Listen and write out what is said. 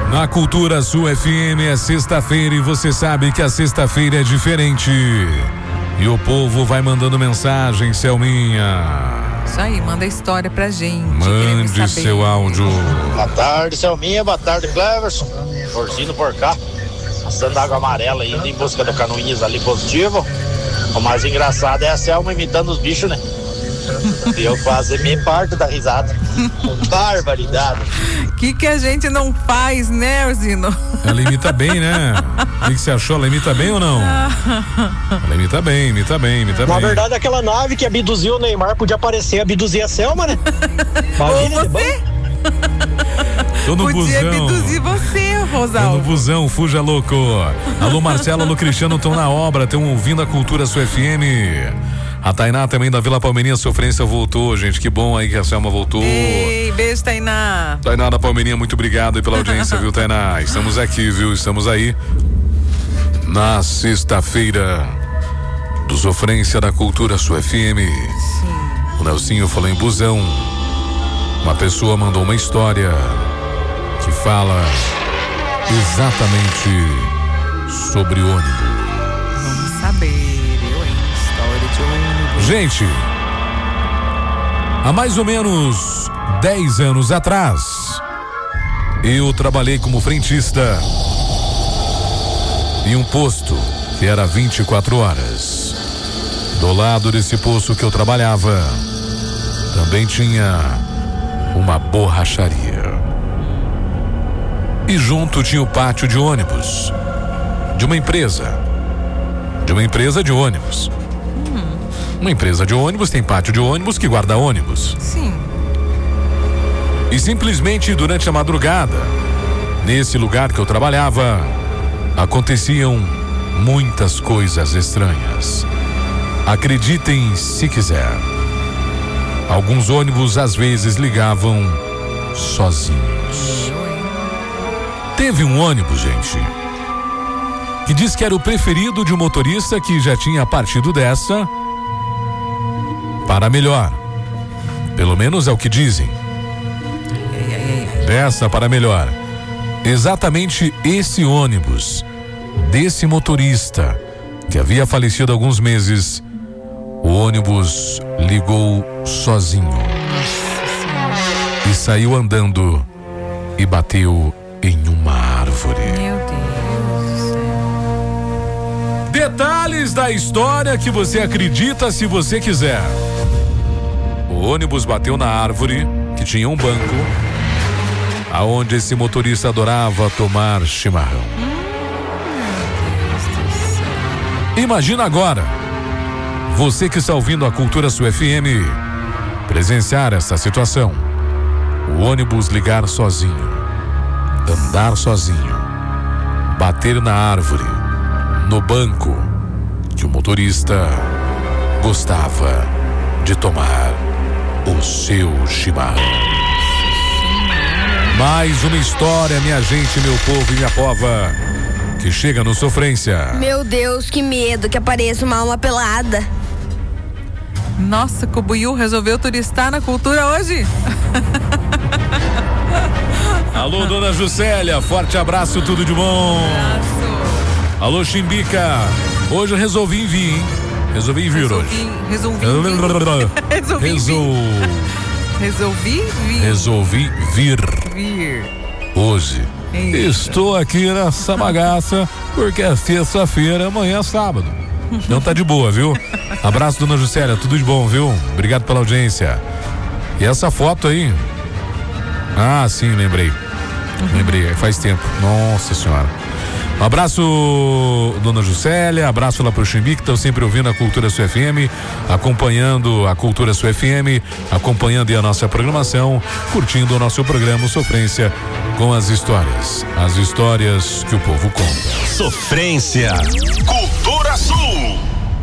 Na Cultura Sul FM é sexta-feira e você sabe que a sexta-feira é diferente. E o povo vai mandando mensagem, Selminha. Isso aí, manda história pra gente. Mande seu áudio. Boa tarde, Selminha. Boa tarde, Cleverson. Porcino por cá. Passando água amarela indo em busca do Canoinhas ali positivo. O mais engraçado é a Selma imitando os bichos, né? E eu quase me parto da risada. Barbaridade. Que a gente não faz, né, Orzino? Ela imita bem, né? O que você achou? Ela imita bem ou não? Ela imita bem. Na verdade, aquela nave que abduziu o Neymar podia aparecer, abduzir a Selma, né? Ou você? Tô no podia busão. abduzir você, Rosalvo. Tô no busão, fuja louco. Alô, Marcelo, alô, Cristiano, estão na obra, estão ouvindo a Cultura Sul FM. A Tainá também da Vila Palmeirinha, sofrência voltou, gente. Que bom aí que a Selma voltou. Ei, beijo, Tainá. Tainá da Palmeirinha, muito obrigado aí pela audiência, viu, Tainá? Estamos aqui, viu? Estamos aí na sexta-feira do Sofrência da Cultura Sul FM. Sim. O Nelsinho falou em busão. Uma pessoa mandou uma história que fala exatamente sobre ônibus. Vamos saber. Gente, há mais ou menos 10 anos atrás, eu trabalhei como frentista em um posto que era 24 horas. Do lado desse posto que eu trabalhava, também tinha uma borracharia. E junto tinha o pátio de ônibus de uma empresa de ônibus. Uma empresa de ônibus tem pátio de ônibus que guarda ônibus. Sim. E simplesmente durante a madrugada, nesse lugar que eu trabalhava, aconteciam muitas coisas estranhas. Acreditem se quiser. Alguns ônibus às vezes ligavam sozinhos. Teve um ônibus, gente, que diz que era o preferido de um motorista que já tinha partido dessa para melhor. Pelo menos é o que dizem. Dessa para melhor. Exatamente esse ônibus, desse motorista que havia falecido há alguns meses, o ônibus ligou sozinho e saiu andando e bateu em uma árvore. Meu Deus do céu. Detalhes da história que você acredita se você quiser. O ônibus bateu na árvore que tinha um banco aonde esse motorista adorava tomar chimarrão. Imagina agora, você que está ouvindo a Cultura Sul FM, presenciar essa situação. O ônibus ligar sozinho, andar sozinho, bater na árvore, no banco que o motorista gostava de tomar o seu chimarrão. Mais uma história, minha gente, meu povo e minha pova, que chega no Sofrência. Meu Deus, que medo que apareça uma alma pelada. Nossa, Cubuiú resolveu turistar na cultura hoje? Alô, dona Juscelia, forte abraço, tudo de bom. Abraço. Alô, Chimbica, hoje eu resolvi vir, hein? Resolvi vir hoje. Resolvi vir hoje. Eita. Estou aqui nessa bagaça porque é sexta-feira, amanhã é sábado. Então tá de boa, viu? Abraço, dona Juscelia, tudo de bom, viu? Obrigado pela audiência. E essa foto aí? Ah, sim, lembrei, faz tempo. Nossa senhora. Um abraço, dona Juscelia, abraço lá pro Chimbi, que estão sempre ouvindo a Cultura Sul FM, acompanhando a Cultura Sul FM, acompanhando a nossa programação, curtindo o nosso programa Sofrência com as histórias que o povo conta. Sofrência, Cultura Sul.